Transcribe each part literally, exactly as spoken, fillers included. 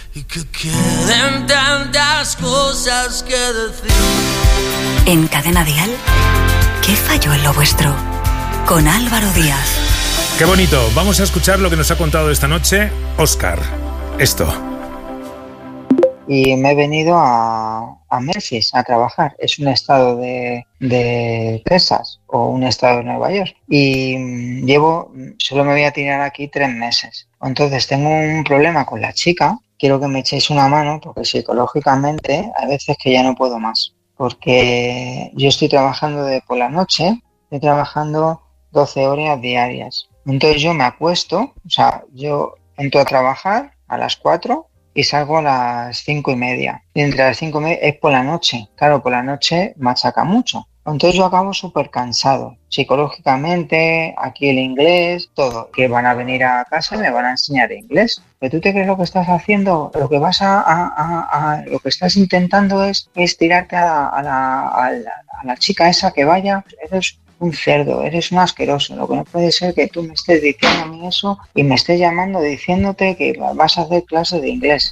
y que queden tantas cosas que decir. En Cadena Dial, ¿qué falló en lo vuestro? Con Álvaro Díaz. Qué bonito. Vamos a escuchar lo que nos ha contado esta noche Óscar. Esto. Y me he venido a, a Memphis a trabajar. Es un estado de, de Texas o un estado de Nueva York. Y llevo, solo me voy a tirar aquí tres meses. Entonces tengo un problema con la chica. Quiero que me echéis una mano porque psicológicamente hay veces que ya no puedo más. Porque yo estoy trabajando de por la noche, estoy trabajando doce horas diarias. Entonces yo me acuesto, o sea, yo entro a trabajar a las cuatro y salgo a las cinco y media. Y entre las cinco y media es por la noche. Claro, por la noche machaca mucho. Entonces yo acabo súper cansado. Psicológicamente, aquí el inglés, todo. Que van a venir a casa y me van a enseñar inglés. Pero tú te crees lo que estás haciendo, lo que vas a, a, a, a lo que estás intentando es, es tirarte a la, a, la, a, la, a la chica esa que vaya. Eres un cerdo, eres un asqueroso. Lo que no puede ser que tú me estés diciendo a mí eso y me estés llamando diciéndote que vas a hacer clases de inglés.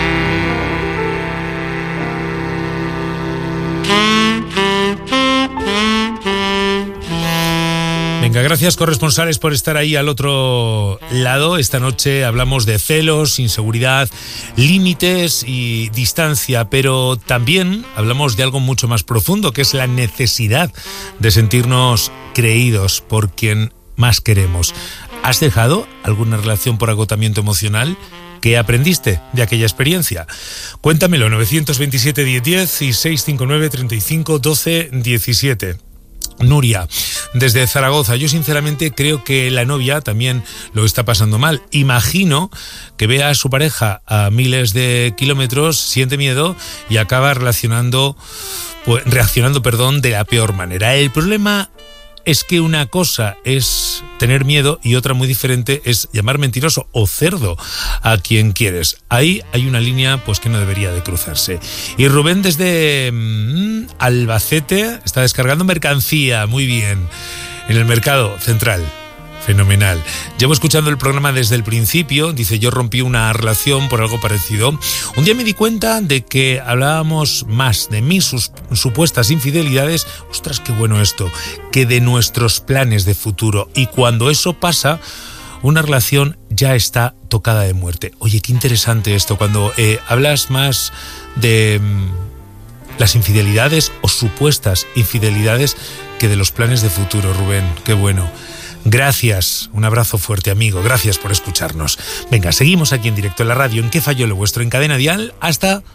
Venga, gracias corresponsales por estar ahí al otro lado. Esta noche hablamos de celos, inseguridad, límites y distancia, pero también hablamos de algo mucho más profundo, que es la necesidad de sentirnos creídos por quien más queremos. ¿Has dejado alguna relación por agotamiento emocional? ¿Qué aprendiste de aquella experiencia? Cuéntamelo, nueve dos siete, diez diez y seis cinco nueve, treinta y cinco, doce, diecisiete. Nuria, desde Zaragoza. Yo sinceramente creo que la novia también lo está pasando mal. Imagino que ve a su pareja a miles de kilómetros, siente miedo y acaba relacionando, pues, reaccionando perdón, de la peor manera. El problema es que una cosa es tener miedo y otra muy diferente es llamar mentiroso o cerdo a quien quieres. Ahí hay una línea pues que no debería de cruzarse. Y Rubén desde mmm, Albacete está descargando mercancía, muy bien, en el mercado central. Fenomenal. Llevo escuchando el programa desde el principio. Dice, yo rompí una relación por algo parecido. Un día me di cuenta de que hablábamos más de mis sus, supuestas infidelidades, ostras, qué bueno esto, que de nuestros planes de futuro. Y cuando eso pasa, una relación ya está tocada de muerte. Oye, qué interesante esto, cuando eh, hablas más de mmm, las infidelidades o supuestas infidelidades que de los planes de futuro, Rubén. Qué bueno. Gracias, un abrazo fuerte, amigo. Gracias por escucharnos. Venga, seguimos aquí en directo en la radio. ¿En qué falló lo vuestro? En Cadena Dial. Hasta